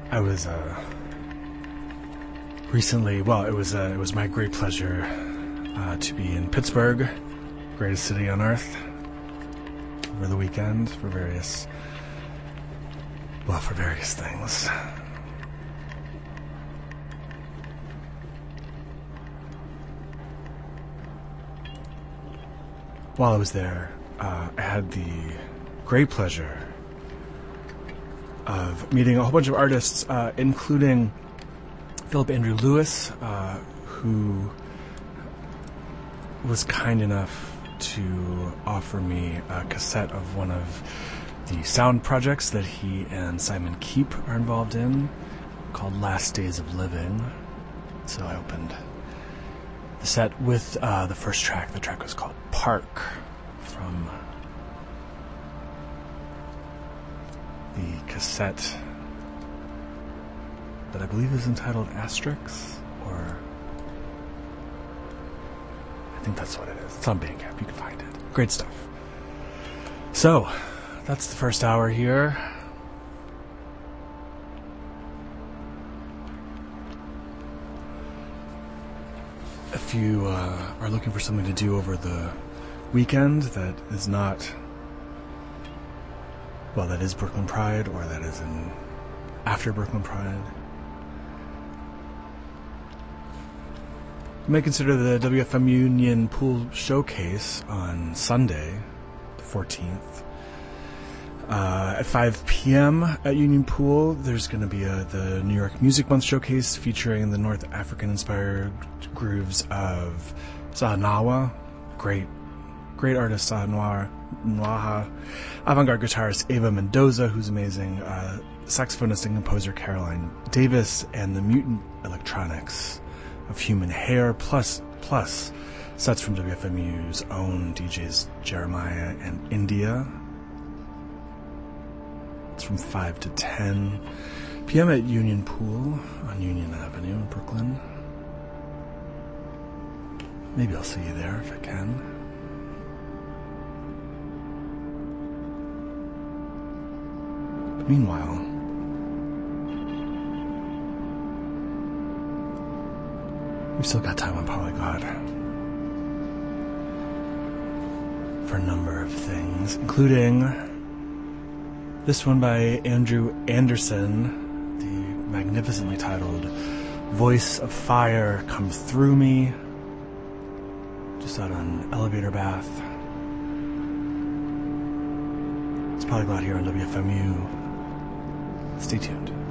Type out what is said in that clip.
I was recently. Well, it was my great pleasure to be in Pittsburgh, greatest city on earth, over the weekend for various things. While I was there, I had the great pleasure of meeting a whole bunch of artists, including Philip Andrew Lewis, who was kind enough to offer me a cassette of one of the sound projects that he and Simon Keep are involved in, called Last Days of Living. So I opened the set with the first track. The track was called Park, from the cassette that I believe is entitled Asterix, or I think that's what it is. It's on Bandcamp. You can find it. Great stuff. So, that's the first hour here. If you are looking for something to do over the weekend that is not, well, that is Brooklyn Pride, or that is after Brooklyn Pride, you may consider the WFM Union Pool Showcase on Sunday, the 14th. At 5 p.m. at Union Pool, there's going to be the New York Music Month Showcase featuring the North African-inspired grooves of Sahanawa, great artist Sahanawa, avant-garde guitarist Ava Mendoza, who's amazing, saxophonist and composer Caroline Davis, and the mutant electronics of Human Hair, plus sets from WFMU's own DJs Jeremiah and India. It's from 5 to 10 p.m. at Union Pool on Union Avenue in Brooklyn. Maybe I'll see you there if I can. But meanwhile, we've still got time on Polyglot for a number of things, including this one by Andrew Anderson, the magnificently titled Voice of Fire Come Through Me, just out on Elevator Bath. It's Polyglot here on WFMU. Stay tuned.